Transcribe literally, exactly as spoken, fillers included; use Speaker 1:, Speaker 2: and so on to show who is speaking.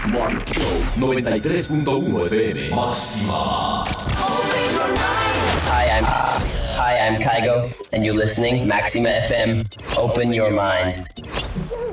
Speaker 1: noventa y tres punto uno F M. Máxima.
Speaker 2: Hi, I'm Hi, I'm Kygo, and you're listening Maxima F M. Open your mind.